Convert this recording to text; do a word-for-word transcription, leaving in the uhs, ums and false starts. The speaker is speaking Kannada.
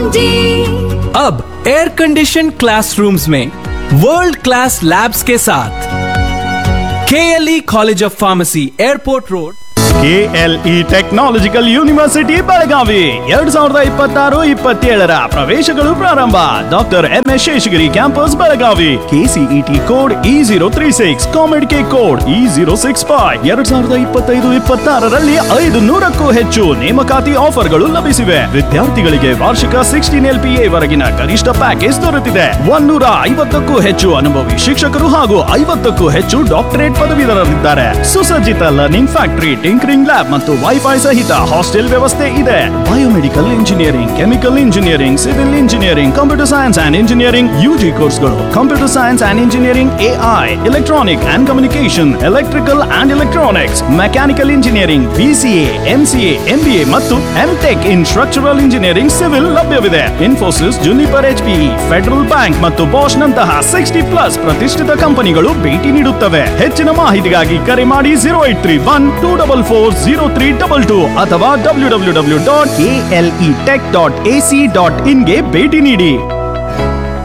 अब एयर कंडीशन क्लासरूम्स में वर्ल्ड क्लास लैब्स के साथ KLE college of pharmacy, airport road, KLE technological university Belagavi ಎರಡ್ ಸಾವಿರದ ಇಪ್ಪತ್ತಾರು ಇಪ್ಪತ್ತೇಳರ ಪ್ರವೇಶಗಳು ಪ್ರಾರಂಭ. Doctor M S Sheshagiri campus Belagavi. KCET code E zero three six, ಕಾಮೆಡ್ K code E zero six five. ಎರಡ್ ಸಾವಿರದ ಇಪ್ಪತ್ತೈದು ಇಪ್ಪತ್ತಾರರಲ್ಲಿ ಐದು ನೂರಕ್ಕೂ ಹೆಚ್ಚು ನೇಮಕಾತಿ ಆಫರ್ಗಳು ಲಭಿಸಿವೆ. ವಿದ್ಯಾರ್ಥಿಗಳಿಗೆ ವಾರ್ಷಿಕ ಸಿಕ್ಸ್ಟೀನ್ ಎಲ್ ಪಿ ಎ ವರೆಗಿನ ಗರಿಷ್ಠ ಪ್ಯಾಕೇಜ್ ದೊರೆತಿದೆ. ಒಂದೂರ ಐವತ್ತಕ್ಕೂ ಹೆಚ್ಚು ಅನುಭವಿ ಶಿಕ್ಷಕರು ಹಾಗೂ ಐವತ್ತಕ್ಕೂ ಹೆಚ್ಚು ಡಾಕ್ಟರೇಟ್ ಪದವೀಧರರಿದ್ದಾರೆ. ಸುಸಜ್ಜಿತ ಲರ್ನಿಂಗ್ ಫ್ಯಾಕ್ಟರಿ, ಟಿಂಕರಿಂಗ್ ಲ್ಯಾಬ್ ಮತ್ತು ವೈಫೈ ಸಹಿತ ಹಾಸ್ಟೆಲ್ ವ್ಯವಸ್ಥೆ ಇದೆ. Biomedical engineering, chemical engineering, civil engineering, computer science and engineering UG ಕೋರ್ಸ್ಗಳು, computer science and engineering AI, electronic and communication, electrical and electronics, mechanical engineering, BCA, MCA, MBA ಮತ್ತು ಎಂಟೆಕ್ ಇನ್ ಸ್ಟ್ರಕ್ಚರಲ್ ಇಂಜಿನಿಯರಿಂಗ್ ಸಿವಿಲ್ ಲಭ್ಯವಿದೆ. Infosys, juniper, HPE, federal bank ಮತ್ತು ಬಾಷ್ ನಂತಹ ಸಿಕ್ಸ್ಟಿ ಪ್ಲಸ್ ಪ್ರತಿಷ್ಠಿತ ಕಂಪನಿಗಳು ಭೇಟಿ ನೀಡುತ್ತವೆ. ಹೆಚ್ಚಿನ ಮಾಹಿತಿಗಾಗಿ ಕರೆ ಮಾಡಿ zero eight three one two double four zero three double two ಅಥವಾ W W W dot A L E tech dot A C dot in ಗೆ ಭೇಟಿ ನೀಡಿ.